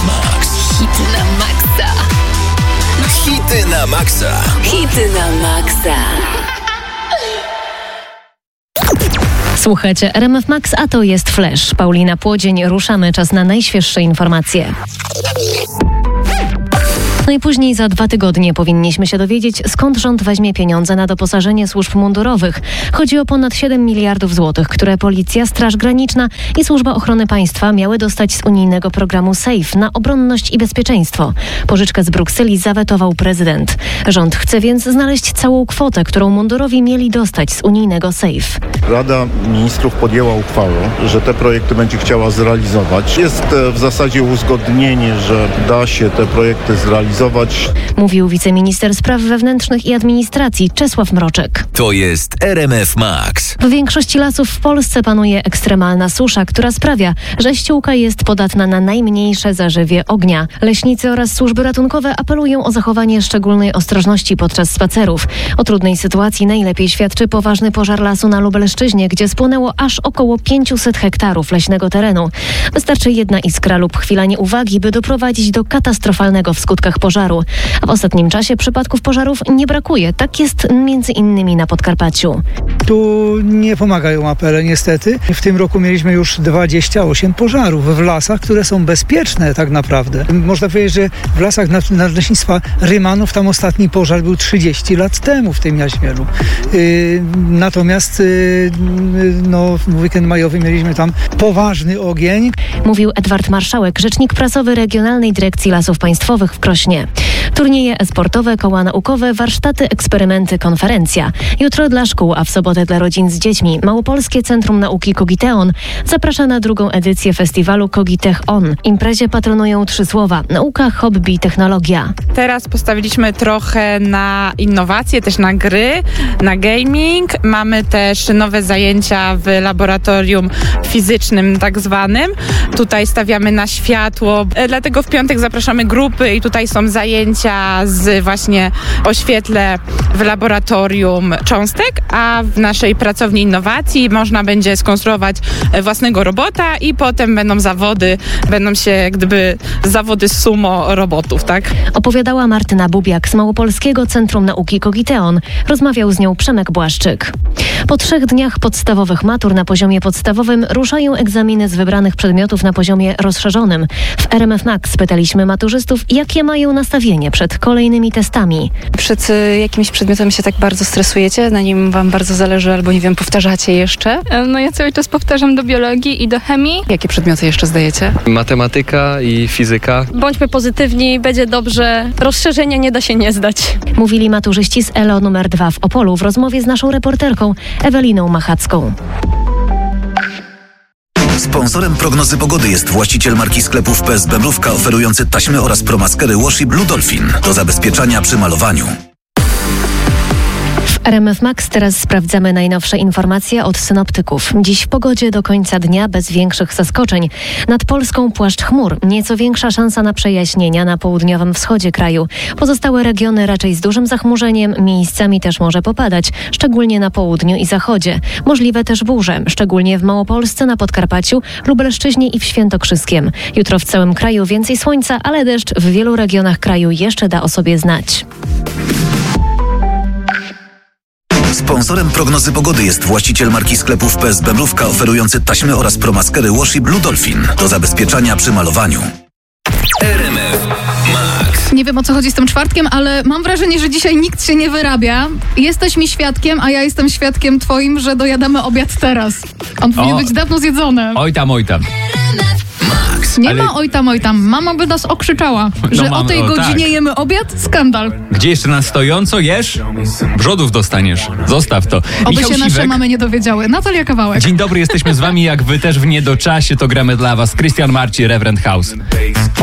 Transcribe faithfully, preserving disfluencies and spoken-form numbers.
Max. Hity na maksa. Hity na maksa. Hity na maksa. Słuchajcie, R M F Max, a to jest Flash. Paulina Płodzień, ruszamy. Czas na najświeższe informacje. Najpóźniej za dwa tygodnie powinniśmy się dowiedzieć, skąd rząd weźmie pieniądze na doposażenie służb mundurowych. Chodzi o ponad siedem miliardów złotych, które Policja, Straż Graniczna i Służba Ochrony Państwa miały dostać z unijnego programu SAFE na obronność i bezpieczeństwo. Pożyczkę z Brukseli zawetował prezydent. Rząd chce więc znaleźć całą kwotę, którą mundurowi mieli dostać z unijnego SAFE. Rada Ministrów podjęła uchwałę, że te projekty będzie chciała zrealizować. Jest w zasadzie uzgodnienie, że da się te projekty zrealizować. Mówił wiceminister spraw wewnętrznych i administracji Czesław Mroczek. To jest R M F Max. W większości lasów w Polsce panuje ekstremalna susza, która sprawia, że ściółka jest podatna na najmniejsze zarzewie ognia. Leśnicy oraz służby ratunkowe apelują o zachowanie szczególnej ostrożności podczas spacerów. O trudnej sytuacji najlepiej świadczy poważny pożar lasu na Lubelszczyźnie, gdzie spłonęło aż około pięćset hektarów leśnego terenu. Wystarczy jedna iskra lub chwila nieuwagi, by doprowadzić do katastrofalnego w skutkach pożaru. A w ostatnim czasie przypadków pożarów nie brakuje. Tak jest między innymi na Podkarpaciu. Tu nie pomagają apele niestety. W tym roku mieliśmy już dwadzieścia osiem pożarów w lasach, które są bezpieczne tak naprawdę. Można powiedzieć, że w lasach Nadleśnictwa Rymanów tam ostatni pożar był trzydzieści lat temu w tym Jaśmielu. Yy, natomiast yy, no, w weekend majowy mieliśmy tam poważny ogień. Mówił Edward Marszałek, rzecznik prasowy Regionalnej Dyrekcji Lasów Państwowych w Krośnie. Turnieje e-sportowe, koła naukowe, warsztaty, eksperymenty, konferencja. Jutro dla szkół, a w sobotę dla rodzin z dziećmi Małopolskie Centrum Nauki Kogiteon zaprasza na drugą edycję festiwalu Kogitech On. Imprezie patronują trzy słowa: nauka, hobby, technologia. Teraz postawiliśmy trochę na innowacje, też na gry, na gaming. Mamy też nowe zajęcia w laboratorium fizycznym tak zwanym. Tutaj stawiamy na światło, dlatego w piątek zapraszamy grupy i tutaj są zajęcia z właśnie o świetle w laboratorium cząstek, a w naszej pracowni innowacji można będzie skonstruować własnego robota i potem będą zawody, będą się jak gdyby zawody sumo robotów, tak? Opowiadała Martyna Bubiak z Małopolskiego Centrum Nauki Kogiteon. Rozmawiał z nią Przemek Błaszczyk. Po trzech dniach podstawowych matur na poziomie podstawowym ruszają egzaminy z wybranych przedmiotów na poziomie rozszerzonym. W R M F Max pytaliśmy maturzystów, jakie mają nastawienie przed kolejnymi testami. Przed y, jakimś przedmiotem się tak bardzo stresujecie, na nim wam bardzo zależy albo nie wiem, powtarzacie jeszcze? No ja cały czas powtarzam do biologii i do chemii. Jakie przedmioty jeszcze zdajecie? Matematyka i fizyka. Bądźmy pozytywni, będzie dobrze. Rozszerzenia nie da się nie zdać. Mówili maturzyści z E L O numer dwa w Opolu w rozmowie z naszą reporterką Eweliną Machacką. Sponsorem prognozy pogody jest właściciel marki sklepów P S B Mrówka, oferujący taśmy oraz promaskery Wash i Blue Dolphin do zabezpieczania przy malowaniu. W R M F Max teraz sprawdzamy najnowsze informacje od synoptyków. Dziś w pogodzie do końca dnia bez większych zaskoczeń. Nad Polską płaszcz chmur. Nieco większa szansa na przejaśnienia na południowym wschodzie kraju. Pozostałe regiony raczej z dużym zachmurzeniem. Miejscami też może popadać, szczególnie na południu i zachodzie. Możliwe też burze, szczególnie w Małopolsce, na Podkarpaciu, Lubelszczyźnie i w Świętokrzyskiem. Jutro w całym kraju więcej słońca, ale deszcz w wielu regionach kraju jeszcze da o sobie znać. Sponsorem prognozy pogody jest właściciel marki sklepów P S B Mrówka, oferujący taśmy oraz promaskery Wash i Blue Dolphin do zabezpieczania przy malowaniu. R M F Max. Nie wiem, o co chodzi z tym czwartkiem, ale mam wrażenie, że dzisiaj nikt się nie wyrabia. Jesteś mi świadkiem, a ja jestem świadkiem twoim, że dojadamy obiad teraz. On powinien być dawno zjedzony. Oj tam, oj tam. Nie Ale... ma oj tam, oj tam. Mama by nas okrzyczała, No że mam, o tej o, godzinie tak. jemy obiad? Skandal. Gdzie jeszcze na stojąco jesz? Brzodów dostaniesz. Zostaw to. Oby Michał się nasze Siwek. mamy nie dowiedziały. Natalia Kawałek. Dzień dobry, jesteśmy z wami. Jak wy też w niedoczasie, to gramy dla was Christian Marci, Reverend House.